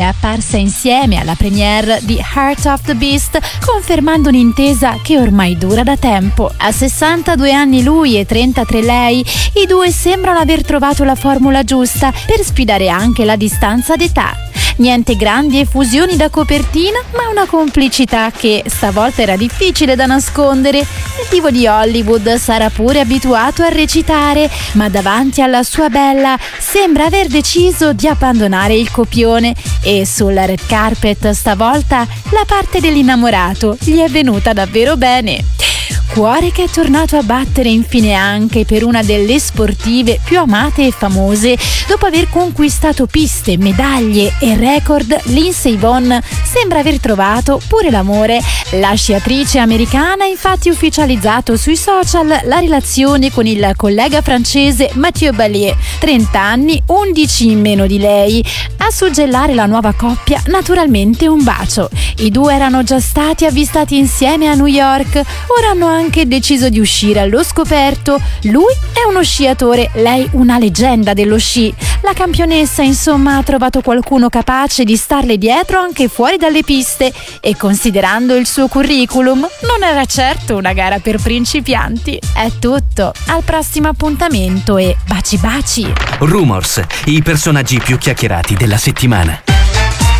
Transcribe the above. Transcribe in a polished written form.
apparsa insieme alla premiere di Heart of the Beast, confermando un'intesa che ormai dura da tempo. A 62 anni lui e 33 lei, i due sembrano aver trovato la formula giusta per sfidare anche la distanza d'età. Niente grandi effusioni da copertina, ma una complicità che stavolta era difficile da nascondere. Il divo di Hollywood sarà pure abituato a recitare, ma davanti alla sua bella sembra aver deciso di abbandonare il copione e sul red carpet stavolta la parte dell'innamorato gli è venuta davvero bene. Cuore che è tornato a battere infine anche per una delle sportive più amate e famose. Dopo aver conquistato piste, medaglie e record, Lindsey Vonn sembra aver trovato pure l'amore. La sciatrice americana ha infatti ufficializzato sui social la relazione con il collega francese Mathieu Balliet, 30 anni, 11 in meno di lei. A suggellare la nuova coppia, naturalmente un bacio. I due erano già stati avvistati insieme a New York, ora hanno anche deciso di uscire allo scoperto. Lui è uno sciatore, lei una leggenda dello sci. La campionessa insomma ha trovato qualcuno capace di starle dietro anche fuori dalle piste e, considerando il suo curriculum, non era certo una gara per principianti. È tutto, al prossimo appuntamento e baci baci! Rumors, i personaggi più chiacchierati della settimana.